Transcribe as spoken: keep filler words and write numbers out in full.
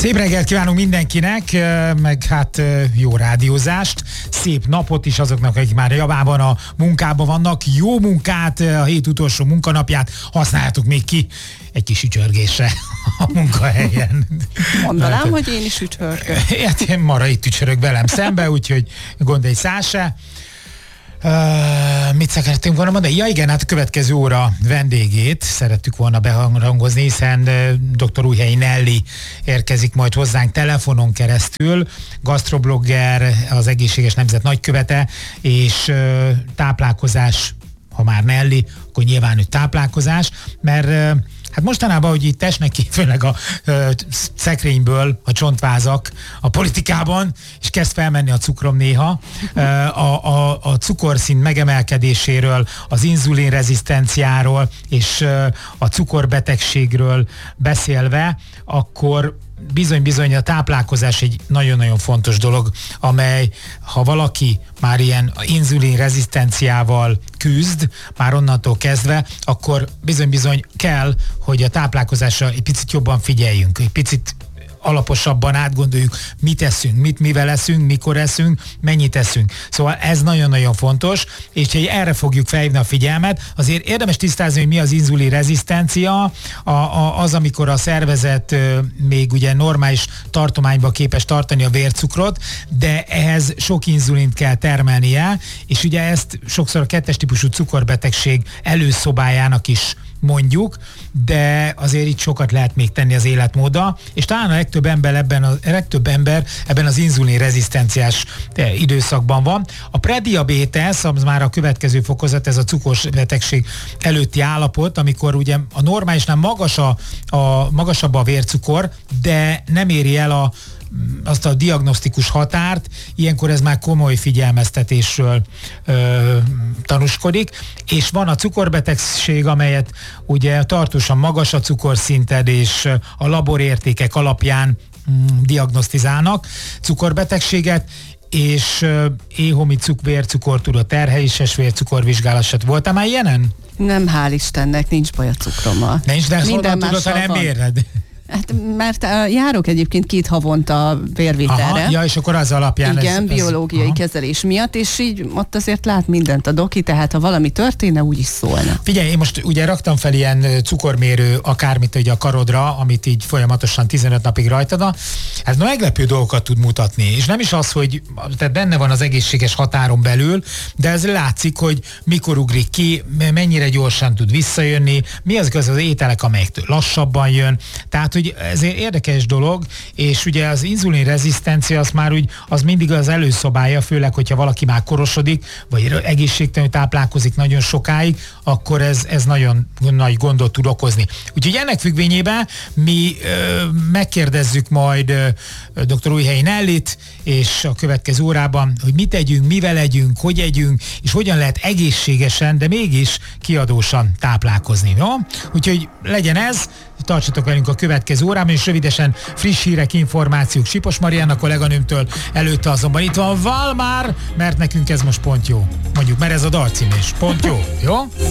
Szép reggelt kívánunk mindenkinek, meg hát jó rádiózást, szép napot is azoknak, akik már javában a munkában vannak. Jó munkát, a hét utolsó munkanapját használjátok még ki egy kis ücsörgésre a munkahelyen. Mondanám, hát, hogy én is ücsörgök. Hát én mara itt ücsörök velem szembe, úgyhogy gond egy szál se. Uh, mit szerettünk volna mondani? Ja igen, hát a következő óra vendégét szerettük volna behangozni, hiszen uh, dr. Újhelyi Nelly érkezik majd hozzánk telefonon keresztül, gasztroblogger, az Egészséges Nemzet nagykövete, és uh, táplálkozás, ha már Nelly, akkor nyilván hogy táplálkozás, mert uh, hát mostanában, hogy itt esnek ki főleg a ö, szekrényből a csontvázak a politikában, és kezd felmenni a cukrom néha, ö, a, a, a cukorszint megemelkedéséről, az inzulinrezisztenciáról és ö, a cukorbetegségről beszélve, akkor bizony-bizony a táplálkozás egy nagyon-nagyon fontos dolog, amely, ha valaki már ilyen inzulinrezisztenciával küzd, már onnantól kezdve, akkor bizony-bizony kell, hogy a táplálkozásra egy picit jobban figyeljünk, egy picit alaposabban átgondoljuk, mit eszünk, mit mivel eszünk, mikor eszünk, mennyit eszünk. Szóval ez nagyon-nagyon fontos, és ha erre fogjuk felhívni a figyelmet, azért érdemes tisztázni, hogy mi az inzulinrezisztencia, a, a, az, amikor a szervezet ö, még ugye normális tartományba képes tartani a vércukrot, de ehhez sok inzulint kell termelnie, és ugye ezt sokszor a kettes típusú cukorbetegség előszobájának is mondjuk, de azért itt sokat lehet még tenni az életmóddal, és talán a legtöbb ember ebben, a legtöbb ember ebben az inzulinrezisztenciás időszakban van. A prediabétesz, az már a következő fokozat, ez a cukorbetegség előtti állapot, amikor ugye a normálisnál magas a, a, magasabb a vércukor, de nem éri el a azt a diagnosztikus határt, ilyenkor ez már komoly figyelmeztetésről ö, tanúskodik, és van a cukorbetegség, amelyet ugye tartósan magas a cukorszinted, és a laborértékek alapján mm, diagnosztizálnak cukorbetegséget, és ö, éhomi cuk, vércukortúra, terheléses vércukorvizsgálat se. Voltál már ilyenen? Nem, hál' Istennek, nincs baj a cukrommal. Nincs, de honnan tudod, ha nem méred? Hát, mert uh, járok egyébként két havonta vérvételre. Aha, ja, és akkor az alapján igen, ez, biológiai ez, kezelés miatt, és így ott azért lát mindent a doki, tehát ha valami történne, úgy is szólna. Figyelj, én most ugye raktam fel ilyen cukormérő akármit ugye a karodra, amit így folyamatosan tizenöt napig rajtad van. Ez meglepő dolgokat tud mutatni, és nem is az, hogy tehát benne van az egészséges határon belül, de ez látszik, hogy mikor ugrik ki, mennyire gyorsan tud visszajönni, mi azok az, az ételek, amelyektől lassabban jön, tehát hogy ezért érdekes dolog, és ugye az inzulinrezisztencia az már úgy, az mindig az előszobája, főleg, hogyha valaki már korosodik, vagy egészségtelenül táplálkozik nagyon sokáig, akkor ez, ez nagyon nagy gondot tud okozni. Úgyhogy ennek függvényében mi ö, megkérdezzük majd ö, dr. Újhelyi Nellyt, és a következő órában, hogy mit együnk, mivel együnk, hogy együnk, és hogyan lehet egészségesen, de mégis kiadósan táplálkozni. Jó? Úgyhogy legyen ez, tartsatok velünk a következő órában, és rövidesen friss hírek, információk Sipos Marianna kolléganőmtől, előtte azonban itt van Valmár, mert nekünk ez most pont jó. Mondjuk, mert ez a dalcím is. Pont jó. Jó?